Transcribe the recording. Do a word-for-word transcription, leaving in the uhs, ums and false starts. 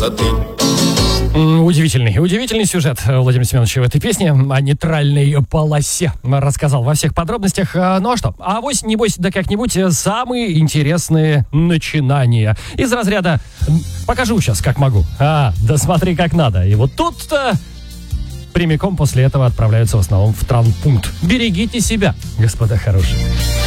Удивительный, удивительный сюжет Владимира Семеновича в этой песне о нейтральной полосе рассказал во всех подробностях. Ну а что? Авось, небось, да как-нибудь самые интересные начинания. Из разряда «покажу сейчас, как могу». А, да смотри, как надо. И вот тут-то прямиком после этого отправляются в основном в травмпункт. Берегите себя, господа хорошие.